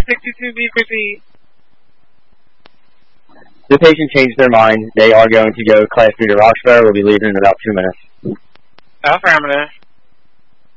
62B, proceed. The patient changed their mind. They are going to go Class 3 to Roxborough. We'll be leaving in about 2 minutes. Affirmative.